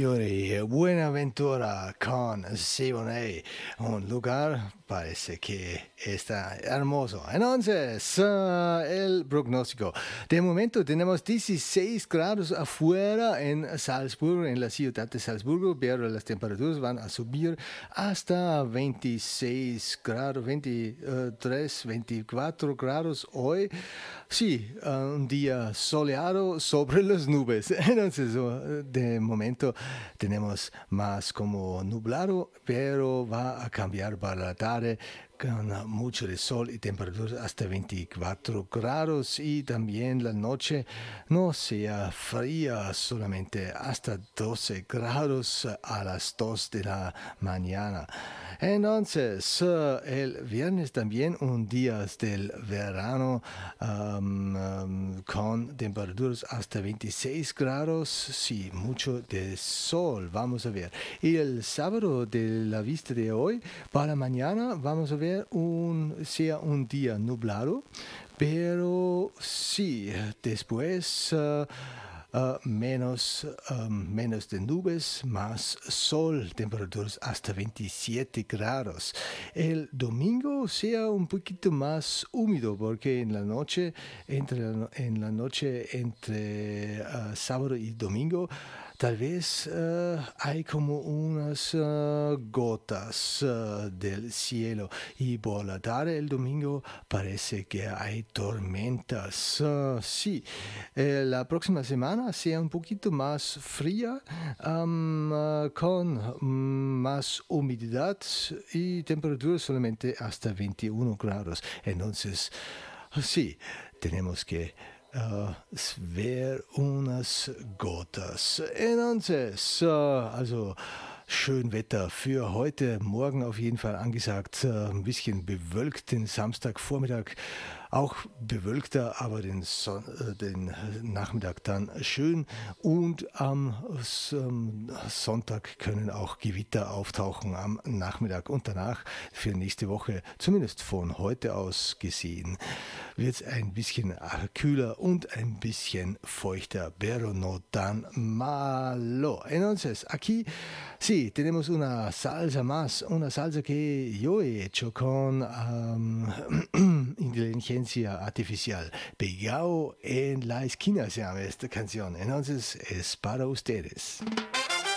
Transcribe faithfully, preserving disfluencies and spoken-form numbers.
Yuri, Buenaventura con Siboney, un lugar parece que está hermoso. Entonces, uh, el pronóstico. De momento tenemos dieciséis grados afuera en Salzburgo, en la ciudad de Salzburgo, pero las temperaturas van a subir hasta veintiséis grados, veintitrés, veinticuatro grados hoy. Sí, uh, un día soleado sobre las nubes. Entonces, uh, de momento tenemos más como nublado, pero va a cambiar para la tarde con mucho de sol y temperaturas hasta veinticuatro grados, y también la noche no sea fría, solamente hasta doce grados a las dos de la mañana. Entonces, uh, el viernes también un día del verano um, um, con temperaturas hasta veintiséis grados, sí, mucho de sol, vamos a ver. Y el sábado de la vista de hoy, para mañana vamos a ver un, sea un día nublado, pero sí, después uh, uh, menos, um, menos de nubes, más sol, temperaturas hasta veintisiete grados. El domingo sea un poquito más húmedo, porque en la noche, entre la, en la noche entre uh, sábado y domingo, tal vez uh, hay como unas uh, gotas uh, del cielo, y por la tarde el domingo parece que hay tormentas. Uh, sí, eh, la próxima semana sea un poquito más fría, um, uh, con um, más humedad y temperatura solamente hasta veintiuno grados. Entonces, sí, tenemos que Uh, ver unas gotas. Entonces, uh, also schön Wetter für heute, morgen auf jeden Fall angesagt. Uh, ein bisschen bewölkt den Samstagvormittag, auch bewölkter, aber den, Son äh, den Nachmittag dann schön. Und am ähm, Sonntag können auch Gewitter auftauchen am Nachmittag und danach für nächste Woche, zumindest von heute aus gesehen, wird es ein bisschen kühler und ein bisschen feuchter, pero no tan malo. Entonces, aquí sí, tenemos una salsa más, una salsa que yo he hecho con um, inteligencia artificial. Pegado en la esquina se llama esta canción. Entonces, es para ustedes.